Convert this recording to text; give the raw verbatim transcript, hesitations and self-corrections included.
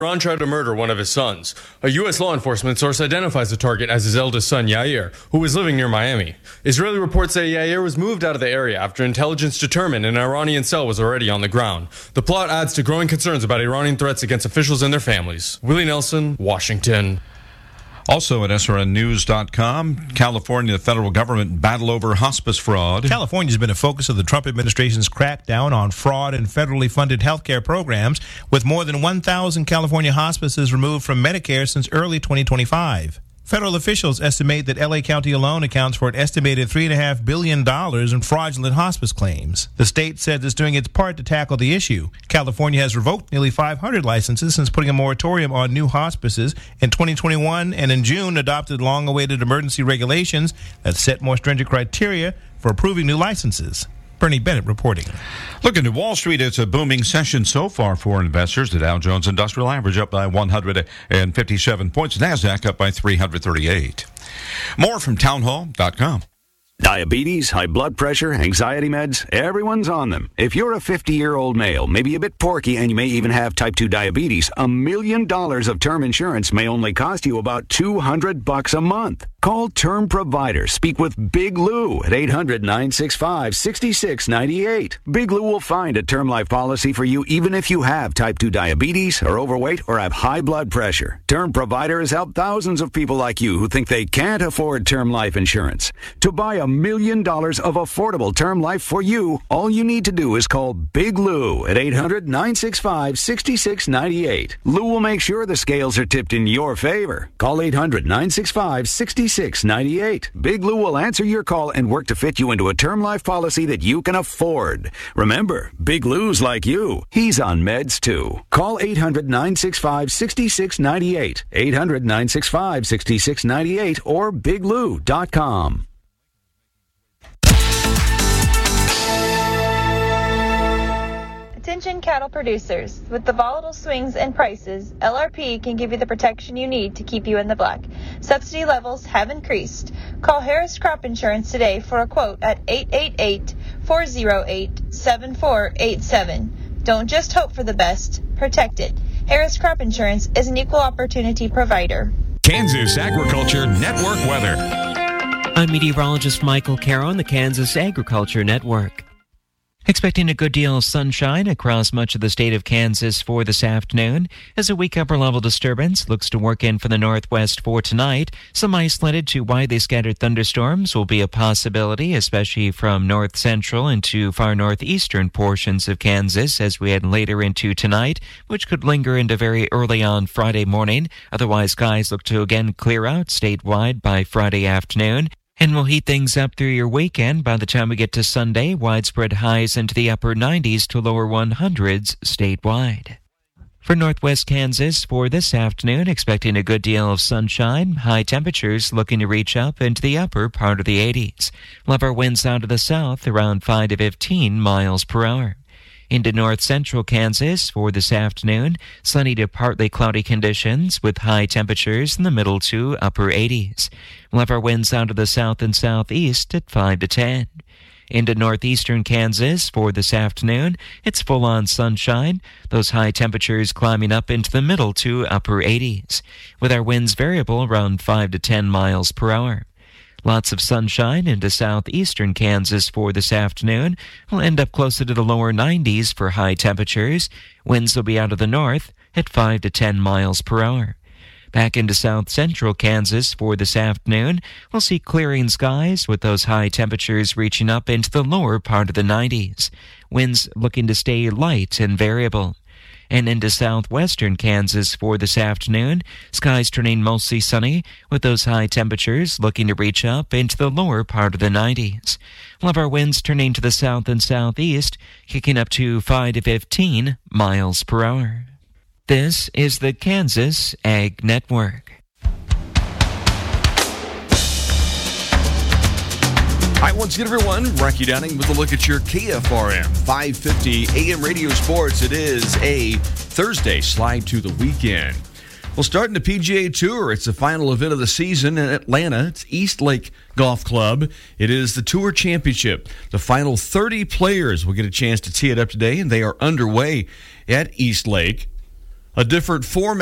Iran tried to murder one of his sons. A U S law enforcement source identifies the target as his eldest son, Yair, who was living near Miami. Israeli reports say Yair was moved out of the area after intelligence determined an Iranian cell was already on the ground. The plot adds to growing concerns about Iranian threats against officials and their families. Willie Nelson, Washington. Also at S R N news dot com, California federal government battle over hospice fraud. California has been a focus of the Trump administration's crackdown on fraud in federally funded health care programs, with more than one thousand California hospices removed from Medicare since early twenty twenty-five. Federal officials estimate that L A County alone accounts for an estimated three point five billion dollars in fraudulent hospice claims. The state said it's doing its part to tackle the issue. California has revoked nearly five hundred licenses since putting a moratorium on new hospices in twenty twenty-one, and in June adopted long-awaited emergency regulations that set more stringent criteria for approving new licenses. Bernie Bennett reporting. Looking at Wall Street, it's a booming session so far for investors. The Dow Jones Industrial Average up by one hundred fifty-seven points. NASDAQ up by three hundred thirty-eight. More from townhall dot com. Diabetes, high blood pressure, anxiety meds, everyone's on them. If you're a fifty-year-old male, maybe a bit porky, and you may even have type two diabetes, a million dollars of term insurance may only cost you about two hundred bucks a month. Call Term Provider. Speak with Big Lou at eight hundred, nine six five, six six nine eight. Big Lou will find a term life policy for you even if you have type two diabetes, are overweight, or have high blood pressure. Term Provider has helped thousands of people like you who think they can't afford term life insurance. To buy a million dollars of affordable term life for you, all you need to do is call Big Lou at eight hundred, nine six five, six six nine eight. Lou will make sure the scales are tipped in your favor. Call eight hundred, nine six five, six six nine eight. Big Lou will answer your call and work to fit you into a term life policy that you can afford. Remember, Big Lou's like you. He's on meds too. Call eight hundred, nine six five, six six nine eight. eight hundred, nine six five, six six nine eight or big lou dot com. Attention cattle producers. With the volatile swings in prices, L R P can give you the protection you need to keep you in the black. Subsidy levels have increased. Call Harris Crop Insurance today for a quote at eight eight eight, four oh eight, seven four eight seven. Don't just hope for the best, protect it. Harris Crop Insurance is an equal opportunity provider. Kansas Agriculture Network weather. I'm meteorologist Michael Caro on the Kansas Agriculture Network. Expecting a good deal of sunshine across much of the state of Kansas for this afternoon, as a weak upper-level disturbance looks to work in from the northwest for tonight. Some isolated to widely scattered thunderstorms will be a possibility, especially from north-central into far northeastern portions of Kansas as we head later into tonight, which could linger into very early on Friday morning. Otherwise, skies look to again clear out statewide by Friday afternoon. And we'll heat things up through your weekend. By the time we get to Sunday, widespread highs into the upper nineties to lower hundreds statewide. For northwest Kansas for this afternoon, expecting a good deal of sunshine. High temperatures looking to reach up into the upper part of the eighties. We'll have our winds out of the south around five to fifteen miles per hour. Into north-central Kansas for this afternoon, sunny to partly cloudy conditions with high temperatures in the middle to upper eighties. We'll have our winds out of the south and southeast at five to ten. Into northeastern Kansas for this afternoon, it's full-on sunshine, those high temperatures climbing up into the middle to upper eighties, with our winds variable around five to ten miles per hour. Lots of sunshine into southeastern Kansas for this afternoon. We'll end up closer to the lower nineties for high temperatures. Winds will be out of the north at five to ten miles per hour. Back into south-central Kansas for this afternoon, we'll see clearing skies with those high temperatures reaching up into the lower part of the nineties. Winds looking to stay light and variable. And into southwestern Kansas for this afternoon, skies turning mostly sunny with those high temperatures looking to reach up into the lower part of the nineties. We'll have our winds turning to the south and southeast, kicking up to five to fifteen miles per hour. This is the Kansas Ag Network. All right, once again, everyone, Rocky Downing with a look at your K F R M five fifty A M Radio Sports. It is a Thursday slide to the weekend. We'll start in the P G A Tour. It's the final event of the season in Atlanta. It's East Lake Golf Club. It is the Tour Championship. The final thirty players will get a chance to tee it up today, and they are underway at East Lake. a different format.